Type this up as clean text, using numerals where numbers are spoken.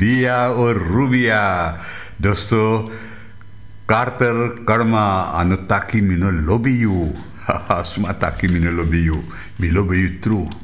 Dia o Rubia. Dosto Carter Karma anu taki mino lobby you. Haha, suma taki mino lobby you. Mi lobby you true.